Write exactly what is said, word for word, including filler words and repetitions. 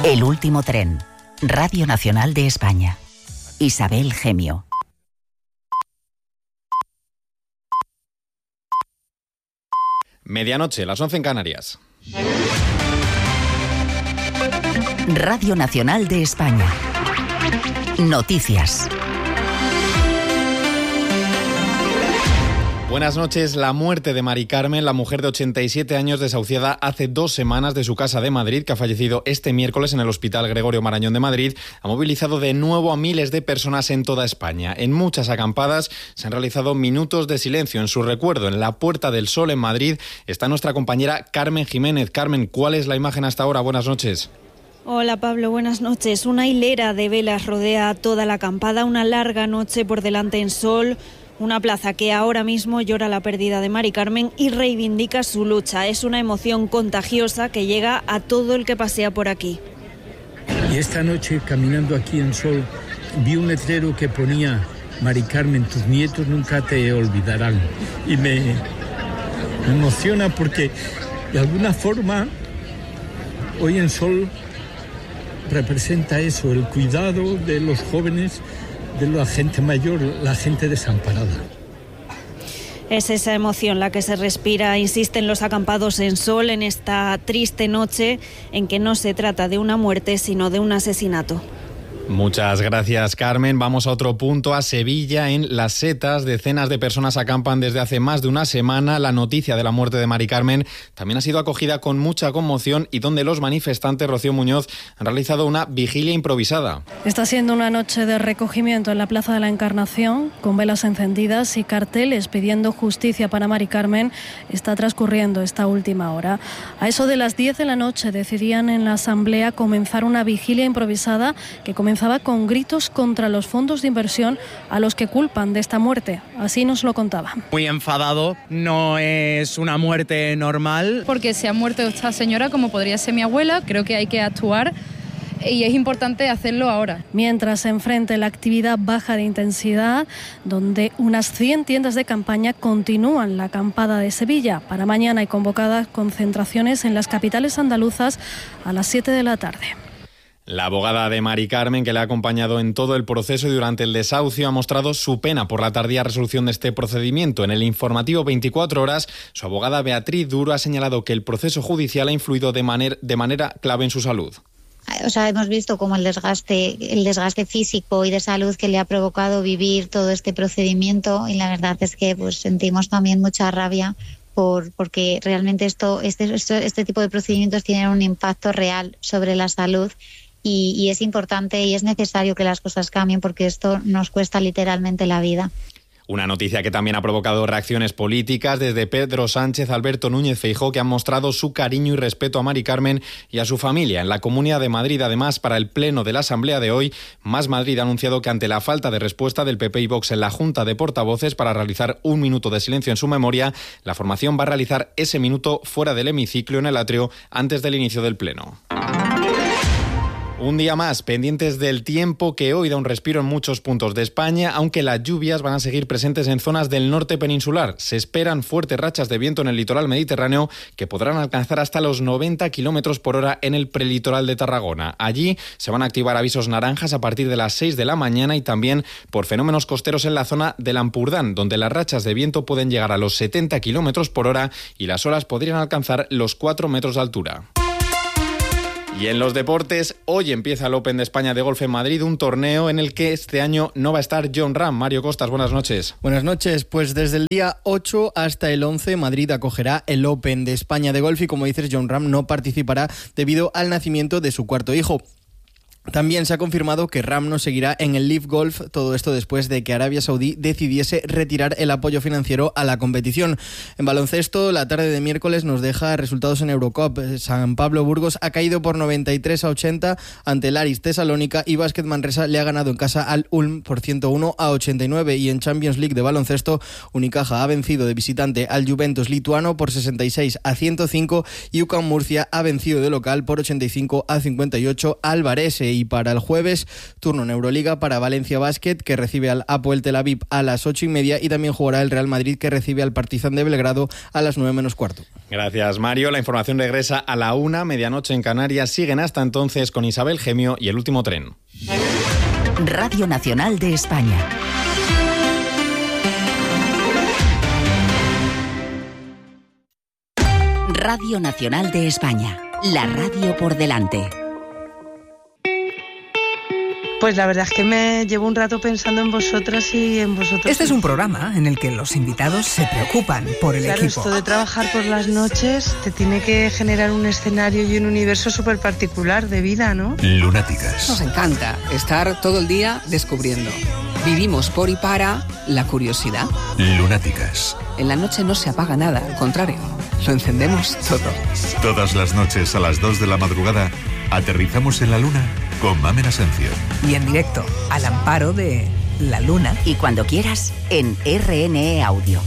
El último tren. Radio Nacional de España. Isabel Gemio. Medianoche, las once en Canarias. Radio Nacional de España. Noticias. Buenas noches. La muerte de Mari Carmen, la mujer de ochenta y siete años desahuciada hace dos semanas de su casa de Madrid, que ha fallecido este miércoles en el Hospital Gregorio Marañón de Madrid, ha movilizado de nuevo a miles de personas en toda España. En muchas acampadas se han realizado minutos de silencio en su recuerdo. En la Puerta del Sol, en Madrid, está nuestra compañera Carmen Jiménez. Carmen, ¿cuál es la imagen hasta ahora? Buenas noches. Hola Pablo, buenas noches. Una hilera de velas rodea toda la acampada, una larga noche por delante en sol. Una plaza que ahora mismo llora la pérdida de Mari Carmen y reivindica su lucha. Es una emoción contagiosa que llega a todo el que pasea por aquí. Y esta noche, caminando aquí en Sol, vi un letrero que ponía: Mari Carmen, tus nietos nunca te olvidarán. Y me, me emociona porque, de alguna forma, hoy en Sol representa eso, el cuidado de los jóvenes, de la gente mayor, la gente desamparada. Es esa emoción la que se respira, insisten los acampados en Sol, en esta triste noche en que no se trata de una muerte, sino de un asesinato. Muchas gracias, Carmen. Vamos a otro punto, a Sevilla. En Las Setas, decenas de personas acampan desde hace más de una semana. La noticia de la muerte de Mari Carmen también ha sido acogida con mucha conmoción y donde los manifestantes, Rocío Muñoz, han realizado una vigilia improvisada. Está siendo una noche de recogimiento en la Plaza de la Encarnación, con velas encendidas y carteles pidiendo justicia para Mari Carmen. Está transcurriendo esta última hora. A eso de las diez de la noche decidían en la asamblea comenzar una vigilia improvisada que comenzó con gritos contra los fondos de inversión a los que culpan de esta muerte. Así nos lo contaba. Muy enfadado, no es una muerte normal. Porque se ha muerto esta señora como podría ser mi abuela, creo que hay que actuar y es importante hacerlo ahora. Mientras enfrente la actividad baja de intensidad, donde unas cien tiendas de campaña continúan la acampada de Sevilla. Para mañana hay convocadas concentraciones en las capitales andaluzas a las siete de la tarde. La abogada de Mari Carmen, que le ha acompañado en todo el proceso y durante el desahucio, ha mostrado su pena por la tardía resolución de este procedimiento. En el informativo veinticuatro horas, su abogada Beatriz Duro ha señalado que el proceso judicial ha influido de, maner, de manera clave en su salud. O sea, hemos visto cómo el desgaste, el desgaste físico y de salud que le ha provocado vivir todo este procedimiento, y la verdad es que pues sentimos también mucha rabia por porque realmente esto, este, esto, este tipo de procedimientos tienen un impacto real sobre la salud. Y, y es importante y es necesario que las cosas cambien porque esto nos cuesta literalmente la vida. Una noticia que también ha provocado reacciones políticas desde Pedro Sánchez, Alberto Núñez Feijóo, que han mostrado su cariño y respeto a Mari Carmen y a su familia. En la Comunidad de Madrid, además, para el pleno de la Asamblea de hoy, Más Madrid ha anunciado que ante la falta de respuesta del P P y Vox en la Junta de Portavoces para realizar un minuto de silencio en su memoria, la formación va a realizar ese minuto fuera del hemiciclo en el atrio antes del inicio del pleno. Un día más, pendientes del tiempo, que hoy da un respiro en muchos puntos de España, aunque las lluvias van a seguir presentes en zonas del norte peninsular. Se esperan fuertes rachas de viento en el litoral mediterráneo que podrán alcanzar hasta los noventa kilómetros por hora en el prelitoral de Tarragona. Allí se van a activar avisos naranjas a partir de las seis de la mañana y también por fenómenos costeros en la zona del Ampurdán, donde las rachas de viento pueden llegar a los setenta kilómetros por hora y las olas podrían alcanzar los cuatro metros de altura. Y en los deportes, hoy empieza el Open de España de golf en Madrid, un torneo en el que este año no va a estar Jon Rahm. Mario Costas, buenas noches. Buenas noches. Pues desde el día ocho hasta el once, Madrid acogerá el Open de España de golf y, como dices, Jon Rahm no participará debido al nacimiento de su cuarto hijo. También se ha confirmado que Rahm no seguirá en el Live Golf, todo esto después de que Arabia Saudí decidiese retirar el apoyo financiero a la competición. En baloncesto, la tarde de miércoles nos deja resultados en Eurocup. San Pablo Burgos ha caído por noventa y tres a ochenta ante el Aris Tesalónica y Básquet Manresa le ha ganado en casa al Ulm por ciento uno a ochenta y nueve. Y en Champions League de baloncesto, Unicaja ha vencido de visitante al Juventus lituano por sesenta y seis a ciento cinco y U C A M Murcia ha vencido de local por ochenta y cinco a cincuenta y ocho al Varese. y para el jueves, turno en Euroliga para Valencia Basket, que recibe al Hapoel Tel Aviv a las ocho y media, y también jugará el Real Madrid, que recibe al Partizan de Belgrado a las nueve menos cuarto. Gracias, Mario. La información regresa a la una, medianoche en Canarias. Siguen hasta entonces con Isabel Gemio y El Último Tren. Radio Nacional de España. Radio Nacional de España. La radio por delante. Pues la verdad es que me llevo un rato pensando en vosotras y en vosotros. Este es un programa en el que los invitados se preocupan por el claro, equipo. Esto de trabajar por las noches te tiene que generar un escenario y un universo súper particular de vida, ¿no? Lunáticas. Nos encanta estar todo el día descubriendo. Vivimos por y para la curiosidad. Lunáticas. En la noche no se apaga nada, al contrario, lo encendemos todo. Todas las noches a las dos de la madrugada aterrizamos en la luna con Mamen Asencio. Y en directo, al amparo de la luna. Y cuando quieras, en R N E Audio.